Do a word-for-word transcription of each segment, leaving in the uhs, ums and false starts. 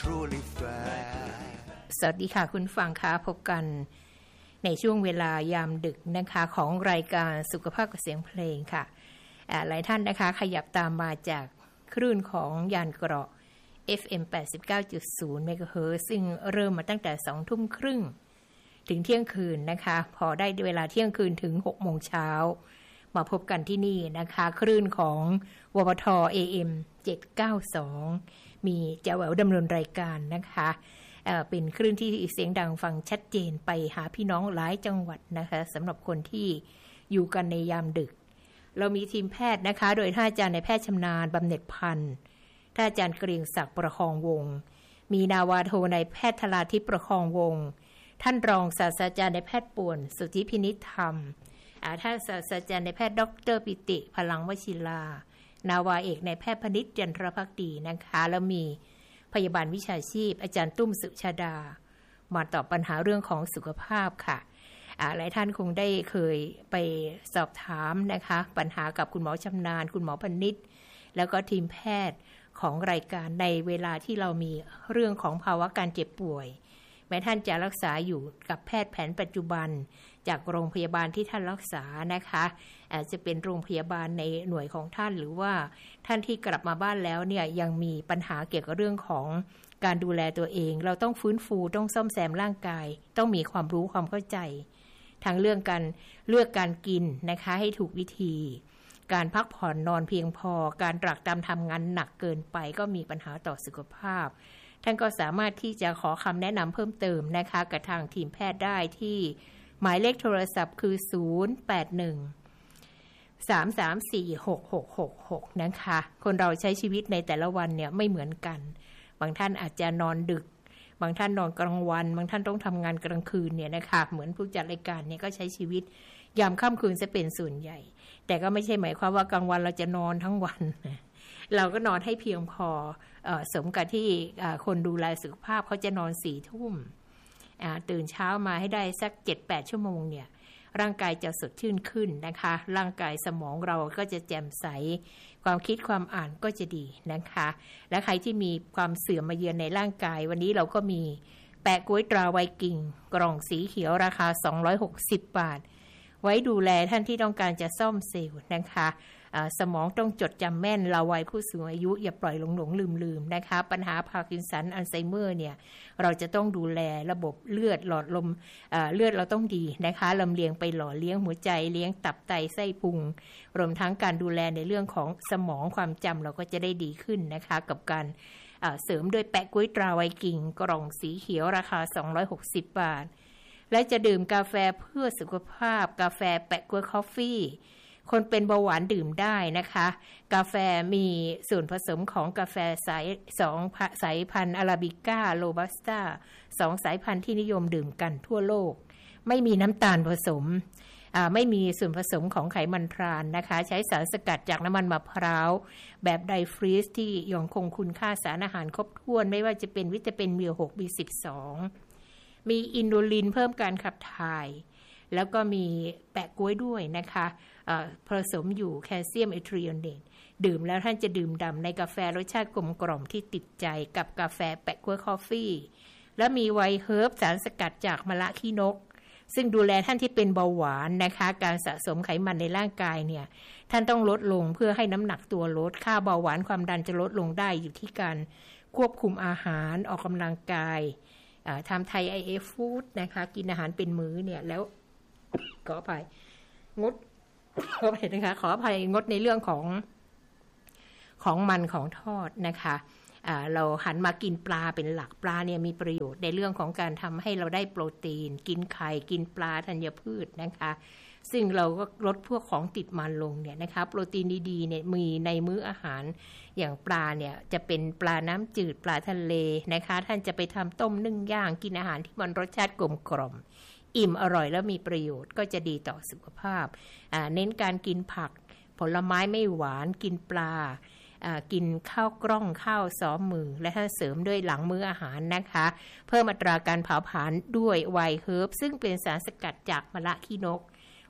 truly fair สวัสดีค่ะคุณฟังค่ะพบกันในช่วงเวลายามดึกนะคะของรายการสุขภาพกับเสียงเพลงค่ะหลายท่านนะคะขยับตามมาจากคลื่นของยานเกราะ เอฟ เอ็ม แปดสิบเก้าจุดศูนย์ เมกะเฮิรตซ์ซึ่งเริ่มมาตั้งแต่ สองทุ่มครึ่งถึงเที่ยงคืนนะคะพอได้เวลาเที่ยงคืนถึง หกโมงเช้ามาพบกันที่นี่นะคะคลื่นของ วปท เอ เอ็ม เจ็ดเก้าสอง มีแจ๋วแหววดำเนินรายการนะคะเอ่อเป็นคลื่นที่เสียงดังฟังชัดเจนไปหาพี่น้องหลายจังหวัดนะคะสำหรับคนที่อยู่กันในยามดึกเรามีทีมแพทย์นะคะโดยท่านอาจารย์นายแพทย์ชำนาญบำเหน็จพันธ์ท่านอาจารย์เกรียงศักดิ์ประคองวงศ์มีนาวาโทนายแพทย์ธราทิพย์ประคองวงศ์ท่านรองศาสตราจารย์นายแพทย์ป่วนสุทธิพินิจธรรมท่านศาสตราจารย์นายแพทย์ดรปิติพลังวชิรานาวาเอกนายแพทย์พนิษฐ์จันทรภักดีนะคะแล้วมีพยาบาลวิชาชีพอาจารย์ตุ้มสุชาดามาตอบปัญหาเรื่องของสุขภาพค่ะหลายท่านคงได้เคยไปสอบถามนะคะปัญหากับคุณหมอชำนาญคุณหมอพนิษฐ์แล้วก็ทีมแพทย์ของรายการในเวลาที่เรามีเรื่องของภาวะการเจ็บป่วยแม้ท่านจะรักษาอยู่กับแพทย์แผนปัจจุบันจากโรงพยาบาลที่ท่านรักษานะคะอาจจะเป็นโรงพยาบาลในหน่วยของท่านหรือว่าท่านที่กลับมาบ้านแล้วเนี่ยยังมีปัญหาเกี่ยวกับเรื่องของการดูแลตัวเองเราต้องฟื้นฟูต้องซ่อมแซมร่างกายต้องมีความรู้ความเข้าใจทั้งเรื่องการเลือกการกินนะคะให้ถูกวิธีการพักผ่อนนอนเพียงพอการตรากตรำทำงานหนักเกินไปก็มีปัญหาต่อสุขภาพท่านก็สามารถที่จะขอคำแนะนำเพิ่มเติมนะคะกับทางทีมแพทย์ได้ที่หมายเลขโทรศัพท์คือศูนย์ แปด หนึ่ง สาม สาม สี่ หก หก หก หกนะคะคนเราใช้ชีวิตในแต่ละวันเนี่ยไม่เหมือนกันบางท่านอาจจะนอนดึกบางท่านนอนกลางวันบางท่านต้องทำงานกลางคืนเนี่ยนะคะเหมือนผู้จัดรายการเนี่ยก็ใช้ชีวิตยามค่ำคืนจะเป็นส่วนใหญ่แต่ก็ไม่ใช่หมายความว่ากลางวันเราจะนอนทั้งวันเราก็นอนให้เพียงพอเอ่อสมกับที่คนดูแลสุขภาพเขาจะนอนสี่ทุ่มตื่นเช้ามาให้ได้สัก เจ็ดแปด ชั่วโมงเนี่ยร่างกายจะสดชื่นขึ้นนะคะร่างกายสมองเราก็จะแจ่มใสความคิดความอ่านก็จะดีนะคะและใครที่มีความเสื่อมมาเยือนในร่างกายวันนี้เราก็มีแปะก๊วยตราไวกิ้งกล่องสีเขียวราคาสองร้อยหกสิบบาทไว้ดูแลท่านที่ต้องการจะซ่อมเซลล์นะคะสมองต้องจดจำแม่นเราวัยผู้สูงอายุอย่าปล่อยหลงหลงลืมลืมนะคะปัญหาพาร์กินสันอัลไซเมอร์เนี่ยเราจะต้องดูแลระบบเลือดหลอดลมเอ่อเลือดเราต้องดีนะคะลำเลียงไปหล่อเลี้ยงหัวใจเลี้ยงตับไตไส้พุงรวมทั้งการดูแลในเรื่องของสมองความจำเราก็จะได้ดีขึ้นนะคะกับการเสริมด้วยแปะก๊วยตราไวกิ้งกล่องสีเขียวราคาสองร้อยหกสิบบาทและจะดื่มกาแฟเพื่อสุขภาพกาแฟแปะก๊วยคอฟฟี่คนเป็นเบาหวานดื่มได้นะคะกาแฟมีส่วนผสมของกาแฟสายสองสายพันธุ์อาราบิก้าโรบัสต้าสองสายพันธุ์ที่นิยมดื่มกันทั่วโลกไม่มีน้ำตาลผสมไม่มีส่วนผสมของไขมันทรานนะคะใช้สารสกัดจากน้ำมันมะพร้าวแบบไดฟรีซที่ยังคงคุณค่าสารอาหารครบถ้วนไม่ว่าจะเป็นวิตามิน บี หก บี สิบสอง มีอินโดลินเพิ่มการขับถ่ายแล้วก็มีแปะก๊วยด้วยนะคะผสมอยู่แคลเซียมไอทริโอเนตดื่มแล้วท่านจะดื่มด่ำในกาแฟรสชาติกลมกล่อมที่ติดใจกับกาแฟแปะก๊วยคอฟฟี่และมีไวท์เฮิร์บสารสกัดจากมะละขี้นกซึ่งดูแลท่านที่เป็นเบาหวานนะคะการสะสมไขมันในร่างกายเนี่ยท่านต้องลดลงเพื่อให้น้ำหนักตัวลดค่าเบาหวานความดันจะลดลงได้อยู่ที่การควบคุมอาหารออกกำลังกายทำไทย ไอ เอฟ Food นะคะกินอาหารเป็นมื้อเนี่ยแล้วขออภัยงดขออภัยนะคะขออภัยงดในเรื่องของของมันของทอดนะคะเราหันมากินปลาเป็นหลักปลาเนี่ยมีประโยชน์ในเรื่องของการทำให้เราได้โปรตีนกินไข่กินปลาธัญพืชนะคะซึ่งเราก็ลดพวกของติดมันลงเนี่ยนะคะโปรตีนดีๆเนี่ยมีในมื้ออาหารอย่างปลาเนี่ยจะเป็นปลาน้ำจืดปลาทะเลนะคะท่านจะไปทำต้มนึ่งย่างกินอาหารที่มันรสชาติกลมกล่อมอิ่มอร่อยแล้วมีประโยชน์ก็จะดีต่อสุขภาพเน้นการกินผักผลไม้ไม่หวานกินปลากินข้าวกล้องข้าวซ้อมมือและถ้าเสริมด้วยหลังมื้ออาหารนะคะเพิ่มอัตราการเผาผลาญด้วยไวท์เฮิร์บซึ่งเป็นสารสกัดจากมะละขี้นก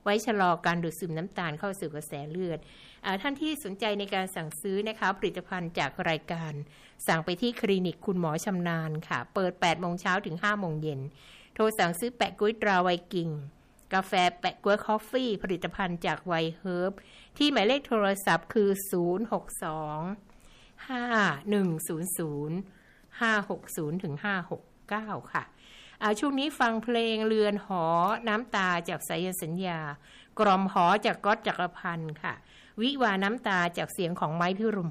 ไว้ชะลอการดูดซึมน้ำตาลเข้าสู่กระแสเลือดท่านที่สนใจในการสั่งซื้อนะคะผลิตภัณฑ์จากรายการสั่งไปที่คลินิกคุณหมอชำนาญค่ะเปิด แปดโมงเช้าถึง ห้าโมงเย็นโทรสั่งซื้อแปะก๊วยตราไวกิ้งกาแฟแปะก๊วยคอฟฟี่ผลิตภัณฑ์จากไวเฮิร์บที่หมายเลขโทรศัพท์คือศูนย์ หก สอง ห้า หนึ่ง ศูนย์ ศูนย์ ห้า หก ศูนย์ ถึง ห้า หก เก้าค่ะช่วงนี้ฟังเพลงเรือนหอน้ำตาจากสายันสัญญากล่อมหอจากก๊อตจักรพันธ์ค่ะวิวาน้ำตาจากเสียงของไม้พิรม